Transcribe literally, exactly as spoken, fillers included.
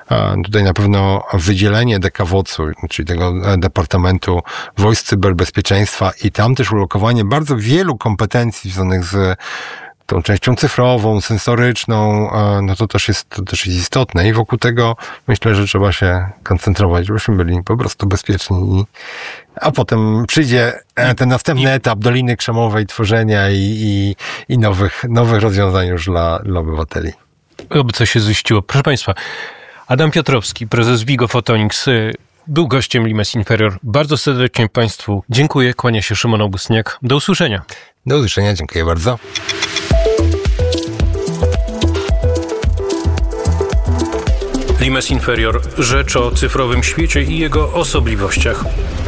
Tutaj na pewno wydzielenie D K W C u, czyli tego Departamentu Wojsk Cyberbezpieczeństwa i tam też ulokowanie bardzo wielu kompetencji związanych z tą częścią cyfrową, sensoryczną, no to też jest, to też jest istotne i wokół tego myślę, że trzeba się koncentrować, żebyśmy byli po prostu bezpieczni. A potem przyjdzie ten następny etap Doliny Krzemowej, tworzenia i, i, i nowych, nowych rozwiązań już dla, dla obywateli. Oby coś się ziściło. Proszę Państwa, Adam Piotrowski, prezes Vigo Photonics, był gościem Limes Inferior. Bardzo serdecznie Państwu dziękuję. Kłania się Szymon Augustniak. Do usłyszenia. Do usłyszenia. Dziękuję bardzo. Limes Inferior. Rzecz o cyfrowym świecie i jego osobliwościach.